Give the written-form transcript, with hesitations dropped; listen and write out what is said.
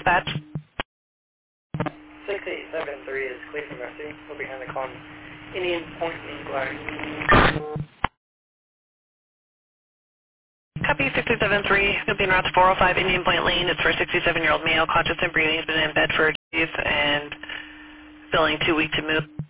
dispatch. 6873 is Cleveland Mercy. We're behind the con Indian Point in Glare. Copy 673. You'll be in route to 405 Indian Point Lane. It's for a 67-year-old male, conscious and breathing. He's been in bed for days and feeling too weak to move.